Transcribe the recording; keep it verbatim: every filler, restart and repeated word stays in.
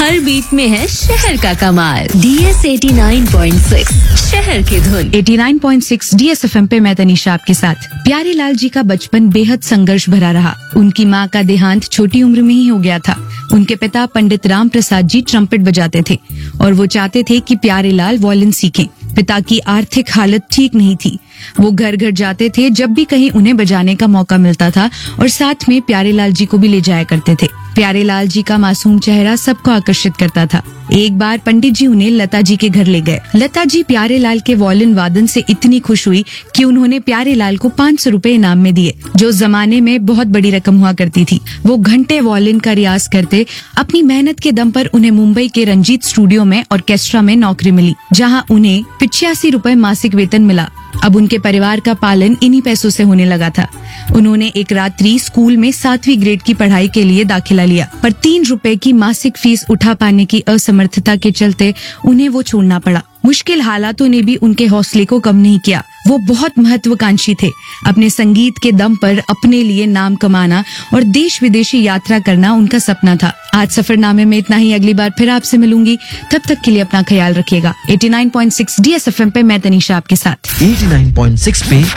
हर beat में है शहर का कमाल। D S eighty nine point six शहर की धुन। Eighty nine point six D S F M पे मैं तनीषा आपके साथ। प्यारे लाल जी का बचपन बेहद संघर्ष भरा रहा। उनकी माँ का देहांत छोटी उम्र में ही हो गया था। उनके पिता पंडित राम प्रसाद जी ट्रम्पेट बजाते थे और वो चाहते थे कि प्यारे लाल वॉलिन सीखें। पिता की आर्थिक हालत ठीक नहीं थी। वो घर घर जाते थे जब भी कहीं उन्हें बजाने का मौका मिलता था और साथ में प्यारे लाल जी को भी ले जाया करते थे। प्यारे लाल जी का मासूम चेहरा सबको आकर्षित करता था। एक बार पंडित जी उन्हें लता जी के घर ले गए। लता जी प्यारे लाल के वॉलिन वादन से इतनी खुश हुई कि उन्होंने प्यारे लाल को पाँच सौ रूपए इनाम में दिए, जो जमाने में बहुत बड़ी रकम हुआ करती थी। वो घंटे वॉलिन का रियाज करते। अपनी मेहनत के दम पर उन्हें मुंबई के रंजीत स्टूडियो में ऑर्केस्ट्रा में नौकरी मिली, जहाँ उन्हें पिचासी रूपए मासिक वेतन मिला। अब उनके परिवार का पालन इन्हीं पैसों से होने लगा था। उन्होंने एक रात्रि स्कूल में सातवीं ग्रेड की पढ़ाई के लिए दाखिला लिया, पर तीन रुपए की मासिक फीस उठा पाने की असमर्थता के चलते उन्हें वो छोड़ना पड़ा। मुश्किल हालातों ने भी उनके हौसले को कम नहीं किया। वो बहुत महत्वाकांक्षी थे। अपने संगीत के दम पर अपने लिए नाम कमाना और देश विदेशी यात्रा करना उनका सपना था। आज सफरनामे में इतना ही। अगली बार फिर आपसे मिलूंगी, तब तक के लिए अपना ख्याल रखिएगा। Eighty nine point six D S F M पे मैं तनीषा आपके साथ। एटी नाइन पॉइंट सिक्स पे